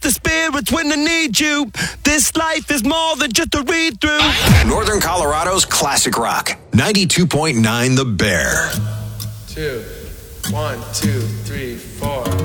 the spirits when I need you. This life is more than just a read-through. Northern Colorado's classic rock. 92.9 The Bear. 2, 1, 2, 3, 4.